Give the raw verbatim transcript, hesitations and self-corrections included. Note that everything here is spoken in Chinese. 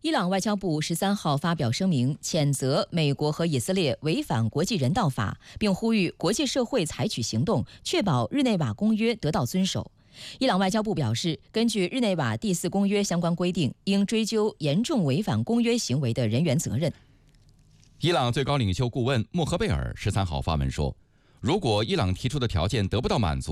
伊朗外交部十三号发表声明，谴责美国和以色列违反国际人道法，并呼吁国际社会采取行动，确保日内瓦公约得到遵守。伊朗外交部表示，根据日内瓦第四公约相关规定，应追究严重违反公约行为的人员责任。 伊朗最高领袖顾问穆赫贝尔十三号发文说，如果伊朗提出的条件得不到满足，